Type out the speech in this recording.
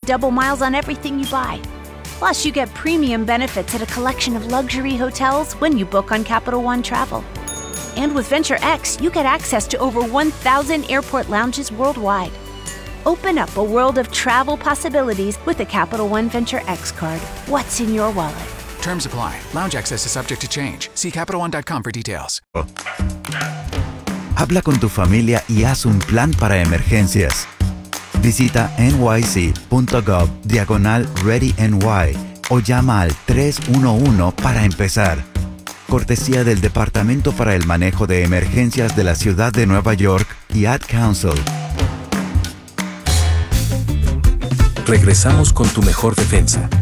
double miles on everything you buy. Plus, you get premium benefits at a collection of luxury hotels when you book on Capital One Travel. And with Venture X, you get access to over 1,000 airport lounges worldwide. Open up a world of travel possibilities with the Capital One Venture X card. What's in your wallet? Terms apply. Lounge access is subject to change. See CapitalOne.com for details. Habla con tu familia y haz un plan para emergencias. Visita nyc.gov/ReadyNY o llama al 311 para empezar. Cortesía del Departamento para el Manejo de Emergencias de la Ciudad de Nueva York y Ad Council. Regresamos con tu mejor defensa.